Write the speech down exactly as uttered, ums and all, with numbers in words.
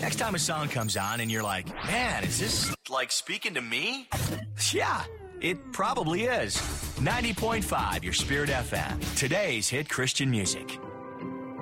Next time a song comes on and you're like, man, is this like speaking to me? Yeah, it probably is. ninety point five, your Spirit F M. Today's hit Christian music.